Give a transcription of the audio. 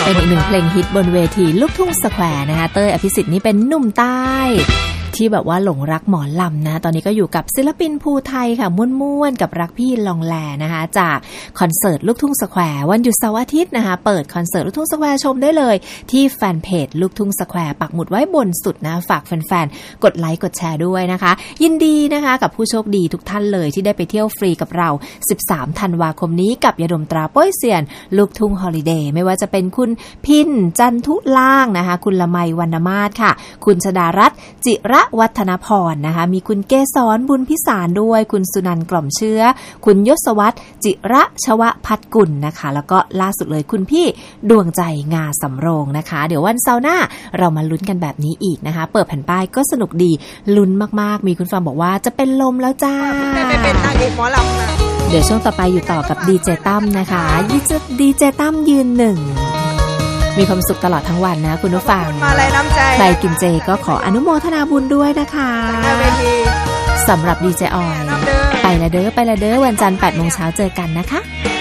เป็นอีกหนึ่งเพลงฮิตบนเวทีลูกทุ่งสแควร์นะคะเต้ยอภิสิทธิ์นี่เป็นหนุ่มใต้ที่แบบว่าหลงรักหมอลำนะตอนนี้ก็อยู่กับศิลปินภูไทยค่ะม่วนๆกับรักพี่ลองแลนะคะจากคอนเสิร์ตลูกทุ่งสแควร์วันหยุดเสาร์อาทิตย์นะคะเปิดคอนเสิร์ตลูกทุ่งสแควร์ชมได้เลยที่แฟนเพจลูกทุ่งสแควร์ปักหมุดไว้บนสุดนะฝากแฟนๆกดไลค์กดแชร์ด้วยนะคะยินดีนะคะกับผู้โชคดีทุกท่านเลยที่ได้ไปเที่ยวฟรีกับเรา13ธันวาคมนี้กับยาดมตราโป้ยเซียนลูกทุ่งฮอลิเดย์ไม่ว่าจะเป็นคุณพินจันทุล่างนะคะคุณละไมวรรณมาศค่ะคุณชดารัตน์จิระวัฒนพรนะคะมีคุณเกษรบุญพิสารด้วยคุณสุนันท์กล่อมเชื้อคุณยศวัฒน์จิระชวพัฒน์กุลนะคะแล้วก็ล่าสุดเลยคุณพี่ดวงใจงาสำโรงนะคะเดี๋ยววันเสาร์หน้าเรามาลุ้นกันแบบนี้อีกนะคะเปิดแผ่นป้ายก็สนุกดีลุ้นมากๆมีคุณฟังบอกว่าจะเป็นลมแล้วจ้าไม่เป็นนางเอกหมอลำนะเดี๋ยวช่วงต่อไปอยู่ต่อกับดีเจตั้มนะคะดีเจตั้มยืนหนึ่งมีความสุขตลอดทั้งวันนะคุณผู้ฟังมาลัยน้ำใจใครกินเจก็ขออนุโมทนาบุญด้วยนะคะสำหรับดีเจออยไปละเด้อวันจันทร์ 8:00 น.เจอกันนะคะ